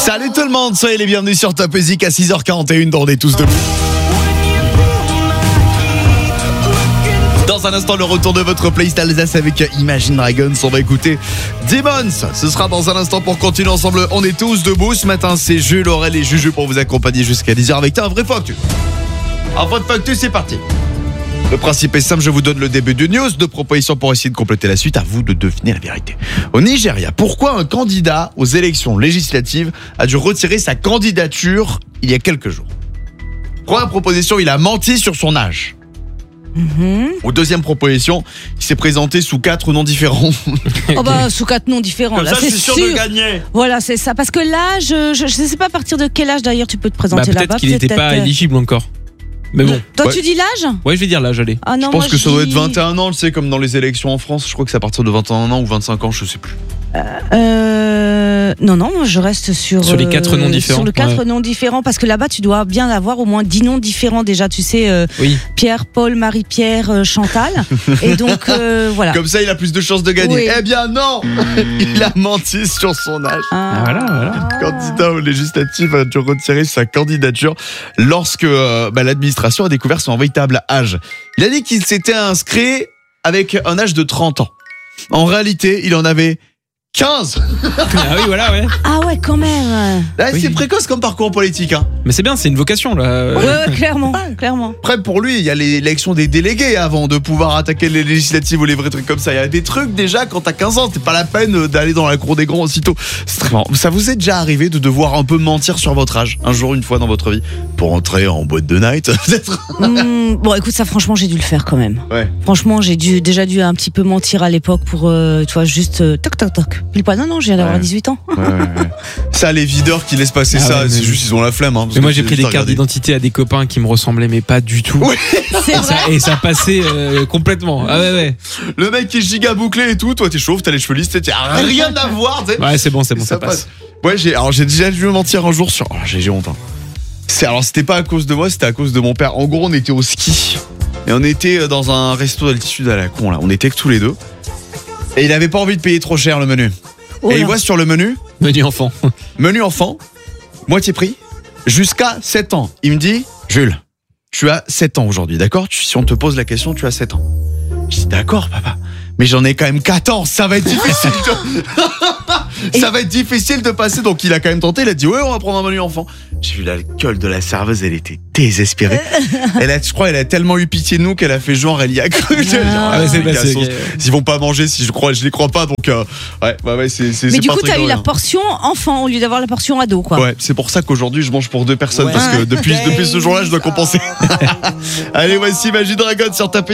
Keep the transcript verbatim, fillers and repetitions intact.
Salut tout le monde, soyez les bienvenus sur Top Music à six heures quarante et une dans On est tous debout. Dans un instant, le retour de votre playlist Alsace avec Imagine Dragons. On va écouter Demons. Ce sera dans un instant pour continuer ensemble. On est tous debout. Ce matin, c'est Jules, Aurel et Juju pour vous accompagner jusqu'à dix heures avec un vrai factus. Un vrai factus, c'est parti. Le principe est simple, je vous donne le début du news, deux propositions pour essayer de compléter la suite, à vous de deviner la vérité. Au Nigeria, pourquoi un candidat aux élections législatives a dû retirer sa candidature il y a quelques jours? Première proposition, il a menti sur son âge. Mmh. Ou deuxième proposition, il s'est présenté sous quatre noms différents. Oh bah sous quatre noms différents. Comme là, ça, c'est je suis sûr, sûr de gagner. Voilà, c'est ça. Parce que l'âge, je, je sais pas à partir de quel âge d'ailleurs tu peux te présenter bah, peut-être là-bas. qu'il n'était pas euh... éligible encore. Mais bon. Toi, ouais. tu dis l'âge? Ouais, je vais dire l'âge, allez. Ah non, je pense moi, que ça je doit dis... être vingt et un ans, tu sais, comme dans les élections en France. Je crois que c'est à partir de vingt et un ans ou vingt-cinq ans, je sais plus. Euh, non, non, moi je reste sur. Sur les quatre noms différents. Sur les quatre ouais. noms différents, parce que là-bas tu dois bien avoir au moins dix noms différents déjà. Tu sais, euh, Oui. Pierre, Paul, Marie-Pierre, euh, Chantal. Et donc euh, voilà. Comme ça, il a plus de chances de gagner. Oui. Eh bien non, il a menti sur son âge. Ah, voilà, voilà. Candidat aux législatives a dû retirer sa candidature lorsque euh, bah, l'administration a découvert son véritable âge. Il a dit qu'il s'était inscrit avec un âge de trente ans. En réalité, il en avait quinze. Ah oui, voilà, ouais. Ah ouais, quand même. Là, Oui. c'est précoce comme parcours politique. Hein. Mais c'est bien, c'est une vocation, là. Ouais, ouais, clairement, clairement. Après, pour lui, il y a l'élection des délégués avant de pouvoir attaquer les législatives ou les vrais trucs comme ça. Il y a des trucs déjà quand t'as quinze ans, c'est pas la peine d'aller dans la cour des grands aussitôt. C'est très marrant. Ça vous est déjà arrivé de devoir un peu mentir sur votre âge un jour, une fois dans votre vie pour entrer en boîte de night peut-être? Hum, bon, écoute, ça, franchement, j'ai dû le faire quand même. Ouais. Franchement, j'ai dû, déjà dû un petit peu mentir à l'époque pour, euh, tu vois, juste euh, toc toc toc. Pile poil. Non, non, je viens d'avoir Ouais. dix-huit ans. Ouais, ouais, ouais. Ça, les videurs qui laissent passer Ah ça, ouais, c'est mais- juste ils ont la flemme. Hein, parce Mais moi, que j'ai c'est pris des juste à cartes regarder. d'identité à des copains qui me ressemblaient, mais pas du tout. Oui. C'est Et vrai. ça, et ça passait euh, complètement. Ah ouais, ouais. Le mec qui est giga bouclé et tout, toi t'es chauve, t'as les cheveux lisses, t'as rien à voir. Tu sais. Ouais, c'est bon, c'est bon, ça, Ça passe. Ouais, j'ai alors j'ai déjà dû mentir un jour sur. Oh, j'ai j'ai honte. Hein. C'est alors c'était pas à cause de moi, c'était à cause de mon père. En gros, on était au ski et on était dans un resto d'altitude à la con là. On était que tous les deux et il avait pas envie de payer trop cher le menu. Oh et là. il voit sur le menu Menu enfant. menu enfant, moitié prix, jusqu'à sept ans. Il me dit Jules, tu as sept ans aujourd'hui, d'accord? Tu- Si on te pose la question, tu as sept ans. Je dis d'accord, papa. Mais j'en ai quand même quatorze, ça va être difficile. De... ça va être difficile de passer. Donc il a quand même tenté, il a dit ouais, on va prendre un menu enfant. J'ai vu la gueule de la serveuse, elle était désespérée. Elle a, je crois, elle a tellement eu pitié de nous qu'elle a fait genre, elle y a cru. Genre, Ah ouais, c'est les passé, garçons, ok. Ils vont pas manger si je crois, je les crois pas. Donc euh, ouais, ouais, ouais, c'est c'est. Mais c'est du pas coup, très t'as eu la glorieux. portion enfant au lieu d'avoir la portion ado, quoi. Ouais, c'est pour ça qu'aujourd'hui je mange pour deux personnes Ouais. parce que depuis, depuis ce jour-là, je dois compenser. Allez, voici Imagine Dragons sur Top